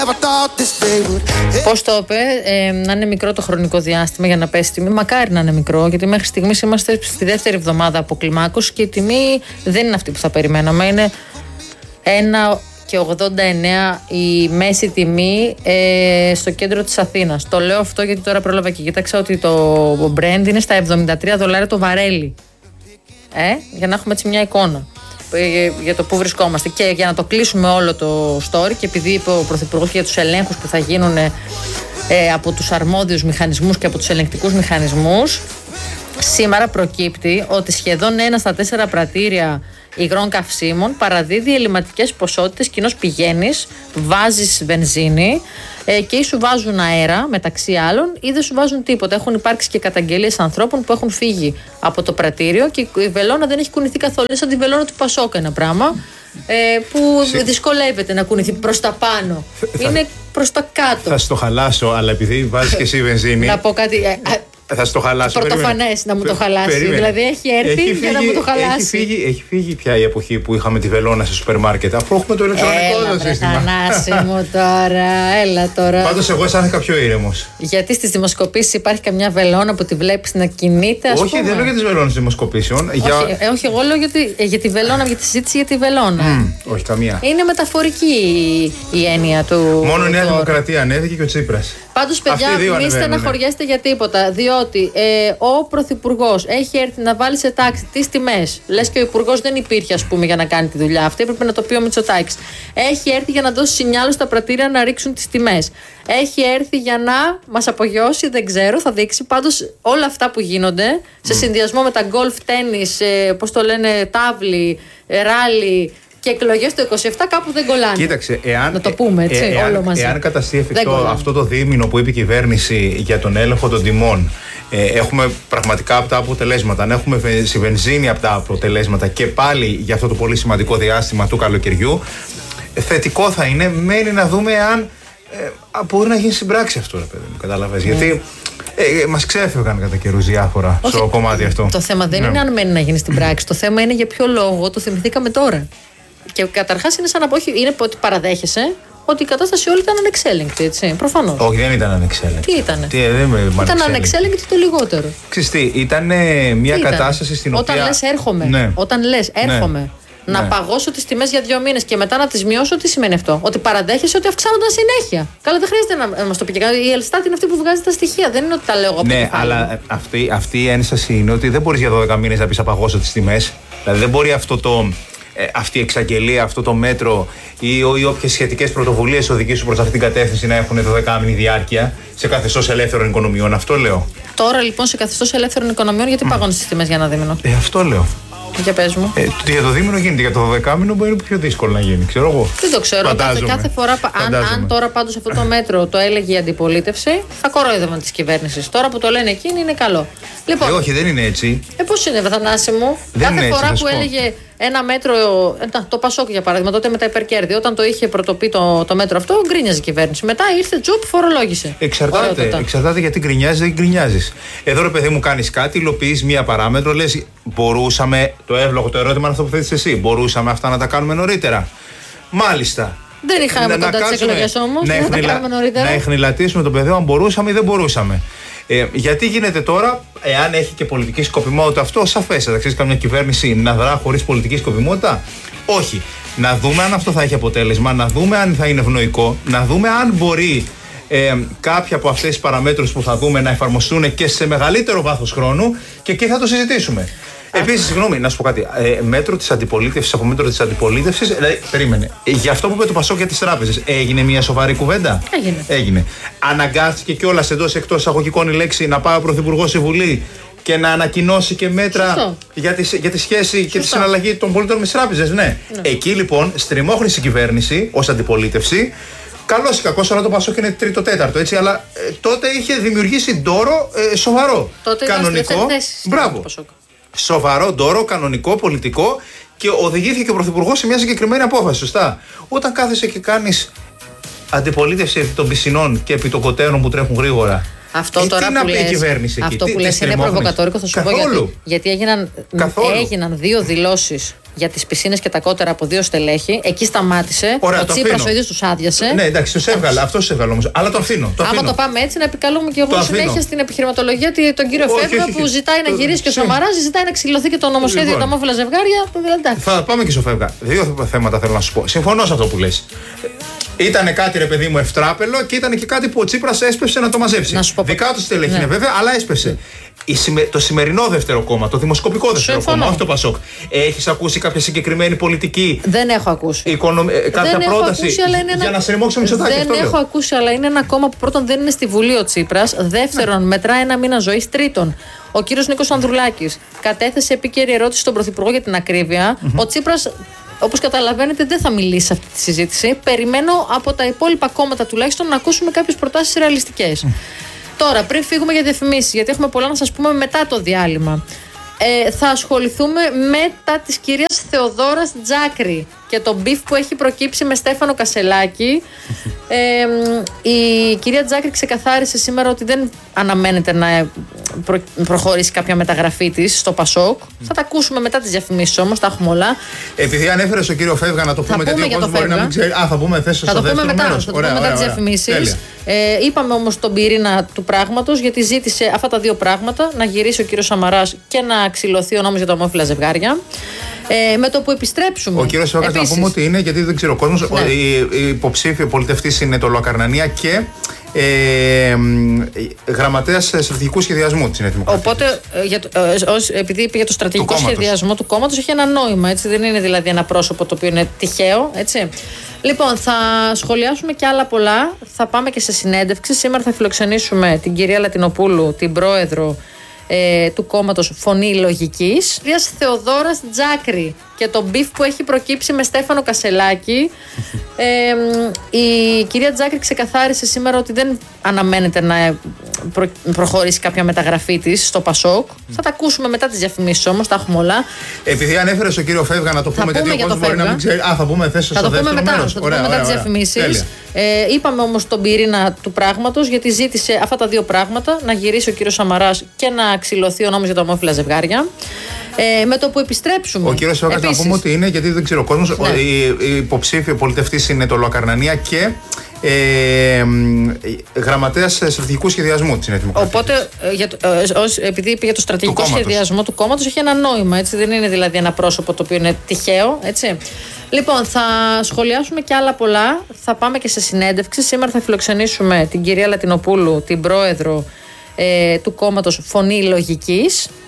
Πώς το είπε, να είναι μικρό το χρονικό διάστημα για να πέσει η τιμή. Μακάρι να είναι μικρό, γιατί μέχρι στιγμής είμαστε στη δεύτερη εβδομάδα αποκλιμάκωσης και η τιμή δεν είναι αυτή που θα περιμέναμε. Είναι 1,89 η μέση τιμή στο κέντρο της Αθήνας. Το λέω αυτό γιατί τώρα πρόλαβα και κοίταξα ότι το Brent είναι στα $73 το βαρέλι. Για να έχουμε έτσι μια εικόνα για το πού βρισκόμαστε. Και για να το κλείσουμε όλο το story, και επειδή είπε ο Πρωθυπουργός για τους ελέγχους που θα γίνουν από τους αρμόδιους μηχανισμούς και από τους ελεγκτικούς μηχανισμούς, σήμερα προκύπτει ότι σχεδόν 1 στα 4 πρατήρια υγρών καυσίμων παραδίδει ελλειμματικές ποσότητες, κοινώς πηγαίνεις, βάζεις βενζίνη και ή σου βάζουν αέρα μεταξύ άλλων ή δεν σου βάζουν τίποτα. Έχουν υπάρξει και καταγγελίες ανθρώπων που έχουν φύγει από το πρατήριο και η βελόνα δεν έχει κουνηθεί καθόλου. Είναι σαν τη βελόνα του Πασόκα ένα πράγμα που δυσκολεύεται να κουνηθεί προς τα πάνω. Είναι προς τα κάτω. Θα στο χαλάσω, αλλά επειδή βάζεις και εσύ βενζίνη. Να πω κάτι. Θα στο χαλάσω. Πρωτοφανές να μου το χαλάσει. Δηλαδή έχει έρθει για να μου το χαλάσει. Έχει φύγει πια η εποχή που είχαμε τη βελόνα στο σούπερ μάρκετ. Αφού έχουμε το ηλεκτρονικό σύστημα. Θανάση μου τώρα, έλα τώρα. Πάντως εγώ αισθάνθηκα πιο ήρεμος. Γιατί στις δημοσκοπήσεις υπάρχει καμιά βελόνα που τη βλέπεις να κινείται, ας πούμε? Όχι, δεν λέω για τις βελόνες δημοσκοπήσεων. Όχι, εγώ λέω για τη βελόνα, για τη συζήτηση για τη βελόνα. Όχι, καμία. Είναι μεταφορική η έννοια του. Μόνο η Νέα Δημοκρατία ανέβηκε και ο Τσίπρας. Πάντως, παιδιά, μην στεναχωριέστε για τίποτα. Διότι ο Πρωθυπουργός έχει έρθει να βάλει σε τάξη τις τιμές. Λες και ο Υπουργός δεν υπήρχε, ας πούμε, για να κάνει τη δουλειά αυτή. Έπρεπε να το πει ο Μητσοτάκης. Έχει έρθει για να δώσει σινιάλο στα πρατήρια να ρίξουν τις τιμές. Έχει έρθει για να μας απογειώσει, δεν ξέρω, θα δείξει. Πάντως, όλα αυτά που γίνονται σε συνδυασμό με τα γκολφ, τένις, πώς το λένε, τάβλη, ράλι και εκλογές το 27 κάπου δεν κολλάνε. Κοίταξε, να το πούμε έτσι, όλο μαζί. Εάν καταστεί εφικτό αυτό το δίμηνο που είπε η κυβέρνηση για τον έλεγχο των τιμών, έχουμε πραγματικά αυτά αποτελέσματα. Αν έχουμε στη βενζίνη αυτά αποτελέσματα και πάλι για αυτό το πολύ σημαντικό διάστημα του καλοκαιριού, θετικό θα είναι. Μένει να δούμε αν μπορεί να γίνει στην πράξη αυτό, ρε παιδί μου. Κατάλαβες. Γιατί μας ξέφευγαν κατά καιρούς διάφορα στο κομμάτι αυτό. Το θέμα δεν είναι αν μένει να γίνει στην πράξη. Το θέμα είναι για ποιο λόγο το θυμηθήκαμε τώρα. Και καταρχάς είναι σαν να πω, είναι ότι παραδέχεσαι ότι η κατάσταση όλη ήταν ανεξέλεγκτη, έτσι. Προφανώς. Όχι, δεν ήταν ανεξέλεγκτη. Τι ήτανε? Ήταν ανεξέλεγκτη το λιγότερο. Ξυστή, ήταν μια κατάσταση στην οποία. Όταν λες έρχομαι. Ναι. Όταν λες έρχομαι. Να παγώσω τις τιμές για 2 μήνες και μετά να τις μειώσω, τι σημαίνει αυτό? Ότι παραδέχεσαι ότι αυξάνονταν συνέχεια. Καλά, δεν χρειάζεται να μας το πει και κάτι. Η Ελστάτ είναι αυτή που βγάζει τα στοιχεία. Δεν είναι ότι τα λέω από Ναι, αλλά αυτή η ένσταση είναι ότι δεν μπορείς για 12 μήνες να πεις απαγώσω τις τιμές. Δηλαδή δεν μπορεί αυτή η εξαγγελία, αυτό το μέτρο ή όποιες σχετικές πρωτοβουλίες οδηγήσουν προς αυτή την κατεύθυνση να έχουν 12μηνη διάρκεια σε καθεστώς ελεύθερων οικονομιών. Αυτό λέω. Τώρα λοιπόν σε καθεστώς ελεύθερων οικονομιών, γιατί παγώνεις τις τιμές για ένα δίμηνο? Αυτό λέω. Για πες μου. Για το δίμηνο γίνεται, για το 12μηνο μπορεί πιο δύσκολο να γίνει, ξέρω εγώ. Δεν το ξέρω. Κάθε φορά, αν τώρα πάντως αυτό το μέτρο το έλεγε η αντιπολίτευση, θα κορόιδευαν τις κυβέρνησης. Τώρα που το λένε εκείνοι είναι καλό. Λοιπόν, όχι, δεν είναι έτσι. Πώς είναι, Θανάση μου? Κάθε φορά που έλεγε ένα μέτρο, το Πασόκ για παράδειγμα, τότε με τα υπερκέρδη, όταν το είχε πρωτοπεί το μέτρο αυτό, γκρίνιαζε η κυβέρνηση. Μετά ήρθε τζουπ, φορολόγησε. Εξαρτάται γιατί γκρινιάζει, δεν γκρινιάζει. Εδώ, ρε παιδί μου, κάνει κάτι, υλοποιεί μία παράμετρο, λες μπορούσαμε, το εύλογο το ερώτημα είναι αυτό που θέτεις εσύ, μπορούσαμε αυτά να τα κάνουμε νωρίτερα? Μάλιστα. Δεν είχαμε κοντά τις εκλογές όμως. Να εχνηλατήσουμε το πεδίο αν μπορούσαμε ή δεν μπορούσαμε. Γιατί γίνεται τώρα, εάν έχει και πολιτική σκοπιμότητα αυτό, σαφέστατα. Ξέρεις καμιά κυβέρνηση να δρά χωρίς πολιτική σκοπιμότητα? Όχι. Να δούμε αν αυτό θα έχει αποτέλεσμα, να δούμε αν θα είναι ευνοϊκό, να δούμε αν μπορεί κάποια από αυτές τις παραμέτρους που θα δούμε να εφαρμοστούν και σε μεγαλύτερο βάθος χρόνου και εκεί θα το συζητήσουμε. Επίσης, συγγνώμη, να σου πω κάτι. Μέτρο της αντιπολίτευσης από μέτρο της αντιπολίτευσης. Δηλαδή, περίμενε. Για αυτό που είπε το Πασόκ για τις τράπεζες, έγινε μια σοβαρή κουβέντα? Έγινε. Αναγκάστηκε κιόλας εντός εκτός εισαγωγικών η λέξη να πάει ο Πρωθυπουργός στη Βουλή και να ανακοινώσει και μέτρα για τη σχέση και τη συναλλαγή των πολιτών με τις τράπεζες. Ναι. Εκεί λοιπόν στριμώχνησε η κυβέρνηση ως αντιπολίτευση. Καλώς ή κακώς, αλλά το Πασόκ είναι τρίτο-τέταρτο, έτσι, αλλά τότε είχε δημιουργήσει ντόρο σοβαρό. Τότε κανονικό. Μπράβο. Σοβαρό ντόρο, κανονικό, πολιτικό, και οδηγήθηκε ο Πρωθυπουργός σε μια συγκεκριμένη απόφαση. Σωστά. Όταν κάθεσαι και κάνεις αντιπολίτευση επί των πισινών και επί των κοτέρων που τρέχουν γρήγορα. Αυτό τώρα τι που να πει η κυβέρνηση αυτό εκεί, που λες είναι προβοκατόρικο, θα σου πω γιατί έγιναν 2 δηλώσεις για τις πισίνες και τα κότερα από 2 στελέχη. Εκεί σταμάτησε. Ωραία, ο Τσίπρας ο ίδιος τους άδειασε. Ναι, εντάξει, τους έβγαλε. Αυτό τους έβγαλε όμως. Αλλά το αφήνω. Άμα το πάμε έτσι, να επικαλούμε και εγώ συνέχεια στην επιχειρηματολογία τον κύριο Φεύγα που ζητάει να γυρίσει και ο Σαμαράς, ζητάει να ξυλωθεί και το νομοσχέδιο για τα ομόφυλα ζευγάρια. Θα πάμε και στο Φεύγα. 2 θέματα θέλω να σου πω. Συμφωνώ σε αυτό που λες. Ήτανε κάτι, ρε παιδί μου, ευτράπελο και ήταν και κάτι που ο Τσίπρας έσπευσε να το μαζέψει. Δικά του στελέχη είναι βέβαια, αλλά έσπευσε. Το σημερινό δεύτερο κόμμα, το δημοσκοπικό δεύτερο κόμμα, όχι το Πασόκ. Έχεις ακούσει κάποια συγκεκριμένη πολιτική? Δεν έχω ακούσει. Κάποια πρόταση για να σε ρημώξει ο Μητσοτάκη? Δεν έχω ακούσει, αλλά είναι ένα κόμμα που πρώτον δεν είναι στη Βουλή ο Τσίπρας. Δεύτερον, μετράει 1 μήνα ζωής. Τρίτον, ο κύριος Νίκος Ανδρουλάκης κατέθεσε επίκαιρη ερώτηση στον Πρωθυπουργό για την ακρίβεια. Ο Τσίπρας, όπως καταλαβαίνετε, δεν θα μιλήσει σε αυτή τη συζήτηση. Περιμένω από τα υπόλοιπα κόμματα τουλάχιστον να ακούσουμε κάποιες προτάσεις ρεαλιστικές. Τώρα, πριν φύγουμε για διαφημίσεις, γιατί έχουμε πολλά να σας πούμε μετά το διάλειμμα, θα ασχοληθούμε μετά της κυρίας Θεοδόρας Τζάκρη και το μπιφ που έχει προκύψει με Στέφανο Κασελάκη. Η κυρία Τζάκρη ξεκαθάρισε σήμερα ότι δεν αναμένεται να προχωρήσει κάποια μεταγραφή της στο Πασόκ. Θα τα ακούσουμε μετά τις διαφημίσεις όμως, τα έχουμε όλα. Επειδή ανέφερε στον κύριο Φεύγα να το πούμε τέτοιο, ο κόσμος μπορεί να μην ξέρει. Θα πούμε θέσεις στο δεύτερο μέρος. Θα το πούμε μετά τις διαφημίσεις. Είπαμε όμως τον πυρήνα του πράγματος, γιατί ζήτησε αυτά τα 2 πράγματα, να γυρίσει ο κύριος Σαμαράς και να ξυλωθεί ο νόμος για τα ομόφυλα ζευγάρια. Με το που επιστρέψουμε. Ο κύριος Φεύγας, να πούμε ότι είναι, γιατί δεν ξέρω ο κόσμος, η υποψήφια πολιτευτής είναι το Λοακαρνανία και γραμματέας στρατηγικού σχεδιασμού της Νέας Δημοκρατίας. Οπότε, επειδή είπε για το στρατηγικό σχεδιασμό του κόμματος, έχει ένα νόημα. Έτσι, δεν είναι δηλαδή ένα πρόσωπο το οποίο είναι τυχαίο. Έτσι. Λοιπόν, θα σχολιάσουμε και άλλα πολλά. Θα πάμε και σε συνέντευξη. Σήμερα θα φιλοξενήσουμε την κυρία Λατινοπούλου, την πρόεδρο του κόμματος Φωνή Λογικής, κυρίας Θεοδόρας Τζάκρη και το μπιφ που έχει προκύψει με Στέφανο Κασελάκη. Η κυρία Τζάκρη ξεκαθάρισε σήμερα ότι δεν αναμένεται να προχωρήσει κάποια μεταγραφή της στο Πασόκ. Θα τα ακούσουμε μετά τις διαφημίσεις όμως, τα έχουμε όλα. Επειδή ανέφερε στον κύριο Φεύγα να το πούμε τέτοιο, ο κόσμος μπορεί να μην ξέρει. Θα πούμε θέσεις στο δεύτερο μέρος. Θα το πούμε μετά τις διαφημίσεις. Είπαμε όμως τον πυρήνα του πράγματος, γιατί ζήτησε αυτά τα 2 πράγματα, να γυρίσει ο κύριος Σαμαράς και να ξυλωθεί ο νόμος για τα ομόφυλα ζευγάρια. Με το που επιστρέψουμε. Ο κύριος Φεύγας, να πούμε ότι είναι, γιατί δεν ξέρω ο κόσμος, η υποψήφια πολιτευτής είναι το Λοακαρνανία και γραμματέας στρατηγικού σχεδιασμού της Νέας Δημοκρατίας. Οπότε, επειδή είπε για το στρατηγικό σχεδιασμό του κόμματος, έχει ένα νόημα. Έτσι, δεν είναι δηλαδή ένα πρόσωπο το οποίο είναι τυχαίο. Έτσι. Λοιπόν, θα σχολιάσουμε και άλλα πολλά. Θα πάμε και σε συνέντευξη. Σήμερα θα φιλοξενήσουμε την κυρία Λατινοπούλου, την πρόεδρο του κόμματος Φωνή Λογικής.